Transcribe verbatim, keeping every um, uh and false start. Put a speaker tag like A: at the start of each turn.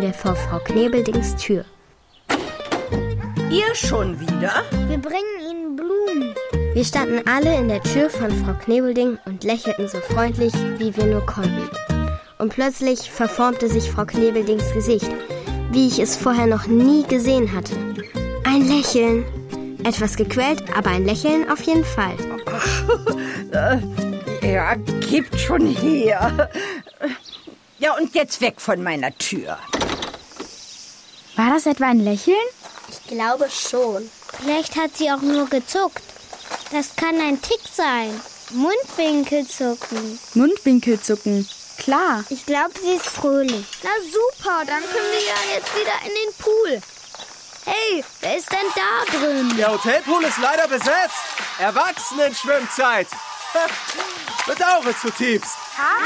A: wir vor Frau Knebeldings Tür.
B: Ihr schon wieder?
C: Wir bringen Ihnen Blumen.
A: Wir standen alle in der Tür von Frau Knebelding und lächelten so freundlich, wie wir nur konnten. Und plötzlich verformte sich Frau Knebeldings Gesicht, wie ich es vorher noch nie gesehen hatte. Ein Lächeln. Etwas gequält, aber ein Lächeln auf jeden Fall.
B: Ja, gibt schon her. Ja, und jetzt weg von meiner Tür.
D: War das etwa ein Lächeln?
C: Ich glaube schon. Vielleicht hat sie auch nur gezuckt. Das kann ein Tick sein. Mundwinkelzucken.
D: Mundwinkelzucken, klar.
C: Ich glaube, sie ist fröhlich.
E: Na super, dann können wir ja jetzt wieder in den Pool. Hey, wer ist denn da drin?
F: Der Hotelpool ist leider besetzt. Erwachsenen-Schwimmzeit. Bedauere zutiefst.